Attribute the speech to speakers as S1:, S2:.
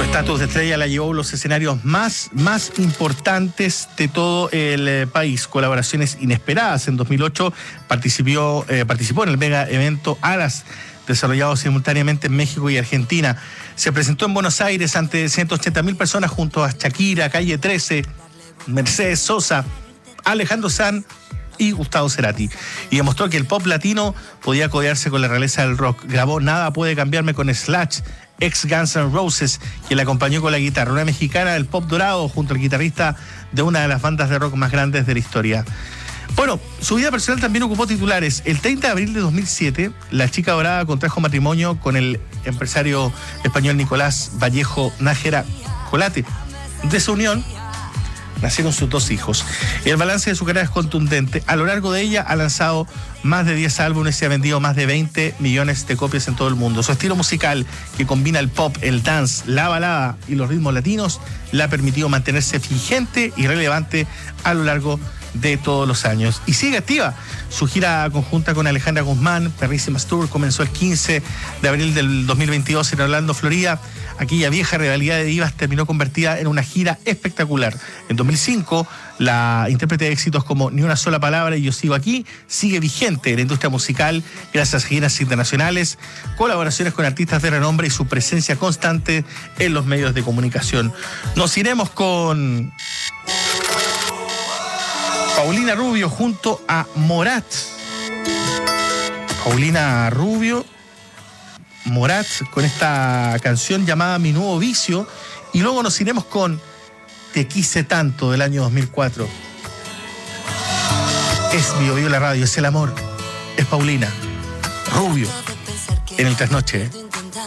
S1: estatus de estrella la llevó a los escenarios más importantes de todo el país. Colaboraciones inesperadas. En 2008 participó en el mega evento Alas, desarrollado simultáneamente en México y Argentina. Se presentó en Buenos Aires ante 180.000 personas junto a Shakira, Calle 13, Mercedes Sosa, Alejandro Sanz y Gustavo Cerati, y demostró que el pop latino podía codearse con la realeza del rock. Grabó Nada puede cambiarme con Slash, ex Guns N' Roses, quien la acompañó con la guitarra, una mexicana del pop dorado junto al guitarrista de una de las bandas de rock más grandes de la historia. Bueno, su vida personal también ocupó titulares. El 30 de abril de 2007, la chica dorada contrajo matrimonio con el empresario español Nicolás Vallejo Nájera Colate. De su unión nacieron sus 2 hijos. El balance de su carrera es contundente. A lo largo de ella ha lanzado más de 10 álbumes y ha vendido más de 20 millones de copias en todo el mundo. Su estilo musical, que combina el pop, el dance, la balada y los ritmos latinos, le ha permitido mantenerse vigente y relevante a lo largo de todos los años. Y sigue activa. Su gira conjunta con Alejandra Guzmán, Perrísimas Tour, comenzó el 15 de abril del 2022 en Orlando, Florida. Aquella vieja rivalidad de divas terminó convertida en una gira espectacular. En 2005, la intérprete de éxitos como Ni una sola palabra y Yo sigo aquí sigue vigente en la industria musical gracias a giras internacionales, colaboraciones con artistas de renombre y su presencia constante en los medios de comunicación. Nos iremos con Paulina Rubio junto a Morat. Paulina Rubio, Morat, con esta canción llamada Mi Nuevo Vicio. Y luego nos iremos con Te Quise Tanto, del año 2004. Es Bio Bio la radio, es el amor. Es Paulina Rubio en el Trasnoche.